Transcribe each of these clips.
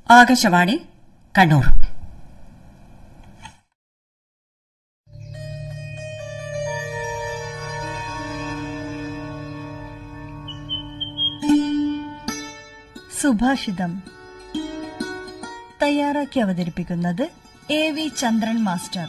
ആകാശവാണി കണ്ണൂർ. സുഭാഷിതം തയ്യാറാക്കി അവതരിപ്പിക്കുന്നത് AV ചന്ദ്രൻ master.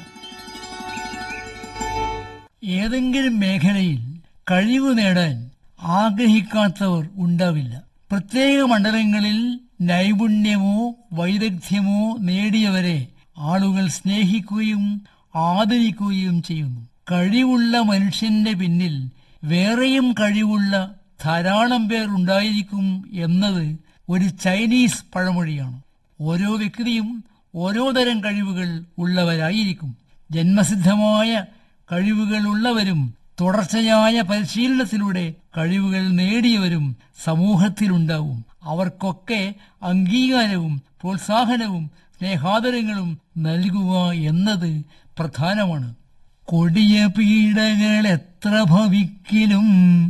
ഏതെങ്കിലും മേഖലയിൽ കഴിവ് നേടാൻ ആഗ്രഹിക്കാത്തവർ ഉണ്ടാവില്ല. പ്രത്യേക മണ്ഡലങ്ങളിൽ നൈപുണ്യമോ വൈദഗ്ധ്യമോ നേടിയവരെ ആളുകൾ സ്നേഹിക്കുകയും ആദരിക്കുകയും ചെയ്യുന്നു. കഴിവുള്ള മനുഷ്യന്റെ പിന്നിൽ വേറെയും കഴിവുള്ള ധാരാളം പേർ ഉണ്ടായിരിക്കും എന്നത് ഒരു ചൈനീസ് പഴമൊഴിയാണ്. ഓരോ വ്യക്തിയും ഓരോ തരം കഴിവുകൾ ഉള്ളവരായിരിക്കും. ജന്മസിദ്ധമായ കഴിവുകൾ ഉള്ളവരും തുടർച്ചയായ പരിശീലനത്തിലൂടെ കഴിവുകൾ നേടിയവരും സമൂഹത്തിലുണ്ടാവും. അവർക്കൊക്കെ അംഗീകാരവും പ്രോത്സാഹനവും സ്നേഹാദരങ്ങളും നൽകുക എന്നത് പ്രധാനമാണ്. കൊടിയ പീഡകൾ എത്ര ഭവിക്കിലും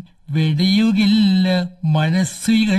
വെടിയുകില്ല മനസ്സുകൾ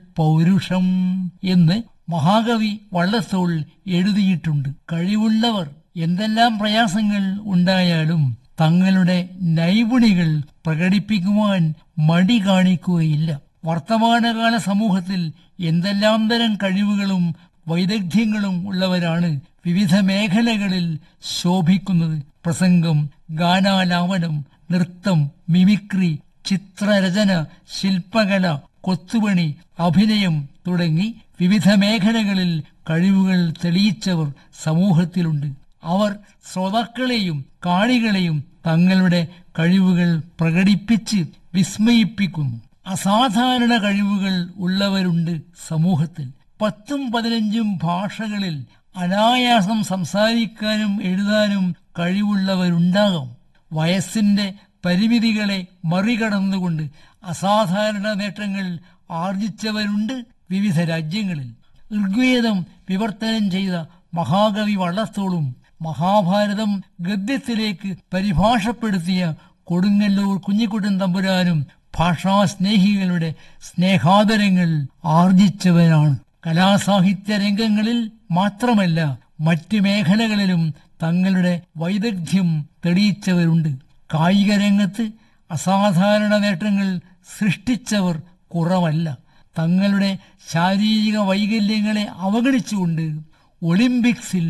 പൗരുഷം എന്ന് മഹാകവി വള്ളത്തോൾ എഴുതിയിട്ടുണ്ട്. കഴിവുള്ളവർ എന്തെല്ലാം പ്രയാസങ്ങൾ ഉണ്ടായാലും തങ്ങളുടെ നൈപുണികൾ പ്രകടിപ്പിക്കുവാൻ മടി കാണിക്കുകയില്ല. വർത്തമാനകാല സമൂഹത്തിൽ എന്തെല്ലാം തരം കഴിവുകളും വൈദഗ്ധ്യങ്ങളും ഉള്ളവരാണ് വിവിധ മേഖലകളിൽ ശോഭിക്കുന്നത്. പ്രസംഗം, ഗാനാലാപനം, നൃത്തം, മിമിക്രി, ചിത്രരചന, ശില്പകല, കൊത്തുപണി, അഭിനയം തുടങ്ങി വിവിധ മേഖലകളിൽ കഴിവുകൾ തെളിയിച്ചവർ സമൂഹത്തിലുണ്ട്. അവർ ശ്രോതാക്കളെയും കാണികളെയും തങ്ങളുടെ കഴിവുകൾ പ്രകടിപ്പിച്ച് വിസ്മയിപ്പിക്കുന്നു. അസാധാരണ കഴിവുകൾ ഉള്ളവരുണ്ട് സമൂഹത്തിൽ. 10ഉം 15ഉം ഭാഷകളിൽ അനായാസം സംസാരിക്കാനും എഴുതാനും കഴിവുള്ളവരുണ്ടാകാം. വയസ്സിന്റെ പരിമിതികളെ മറികടന്നുകൊണ്ട് അസാധാരണ നേട്ടങ്ങൾ ആർജിച്ചവരുണ്ട് വിവിധ രാജ്യങ്ങളിൽ. ഋഗ്വേദം വിവർത്തനം ചെയ്ത മഹാകവി വള്ളത്തോളും മഹാഭാരതം ഗദ്യത്തിലേക്ക് പരിഭാഷപ്പെടുത്തിയ കൊടുങ്ങല്ലൂർ കുഞ്ഞിക്കുട്ടൻ തമ്പുരാനും ഭാഷാസ്നേഹികളുടെ സ്നേഹാദരങ്ങൾ ആർജിച്ചവരാണ്. കലാസാഹിത്യ രംഗങ്ങളിൽ മാത്രമല്ല മറ്റ് മേഖലകളിലും തങ്ങളുടെ വൈദഗ്ധ്യം തെളിയിച്ചവരുണ്ട്. കായിക രംഗത്ത് അസാധാരണ നേട്ടങ്ങൾ സൃഷ്ടിച്ചവർ കുറവല്ല. തങ്ങളുടെ ശാരീരിക വൈകല്യങ്ങളെ അവഗണിച്ചുകൊണ്ട് ഒളിമ്പിക്സിൽ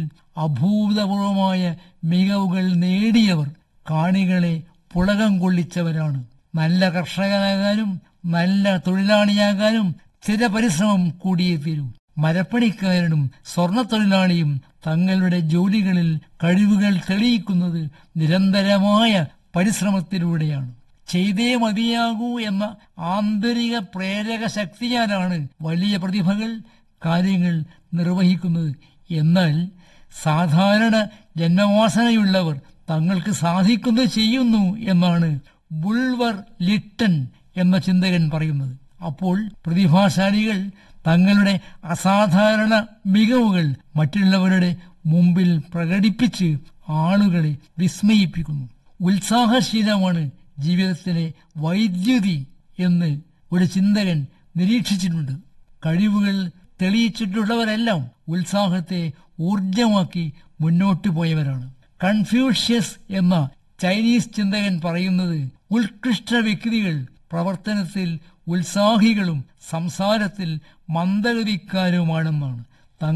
അഭൂതപൂർവമായ മികവുകൾ നേടിയവർ കാണികളെ പുളകം കൊള്ളിച്ചവരാണ്. നല്ല കർഷകനാകാനും നല്ല തൊഴിലാളിയാകാനും സ്ഥിരപരിശ്രമം കൂടിയേ തീരൂ. മരപ്പണിക്കാരനും സ്വർണ്ണത്തൊഴിലാളിയും തങ്ങളുടെ ജോലികളിൽ കഴിവുകൾ തെളിയിക്കുന്നത് നിരന്തരമായ പരിശ്രമത്തിലൂടെയാണ്. ചെയ്തേ മതിയാകൂ എന്ന ആന്തരിക പ്രേരക ശക്തിയാലാണ് വലിയ പ്രതിഭകൾ കാര്യങ്ങൾ നിർവഹിക്കുന്നത്. എന്നാൽ സാധാരണ ജന്മവാസനയുള്ളവർ തങ്ങൾക്ക് സാധിക്കുന്നത് ചെയ്യുന്നു എന്നാണ് ബുൾവർ ലിട്ടൺ എന്ന ചിന്തകൻ പറയുന്നത്. അപ്പോൾ പ്രതിഭാശാലികൾ തങ്ങളുടെ അസാധാരണ മികവുകൾ മറ്റുള്ളവരുടെ മുമ്പിൽ പ്രകടിപ്പിച്ച് ആളുകളെ വിസ്മയിപ്പിക്കുന്നു. ഉത്സാഹശീലമാണ് ജീവിതത്തിലെ വൈദ്യുതി എന്ന് ഒരു ചിന്തകൻ നിരീക്ഷിച്ചിട്ടുണ്ട്. കഴിവുകൾ തെളിയിച്ചിട്ടുള്ളവരെല്ലാം ഉത്സാഹത്തെ ഊർജമാക്കി മുന്നോട്ടു പോയവരാണ്. കൺഫ്യൂഷ്യസ് എന്ന ചൈനീസ് ചിന്തകൻ പറയുന്നത് ഉത്കൃഷ്ട വ്യക്തികൾ പ്രവർത്തനത്തിൽ ഉത്സാഹികളും സംസാരത്തിൽ മന്ദഗതിക്കാരുമാണെന്നാണ്.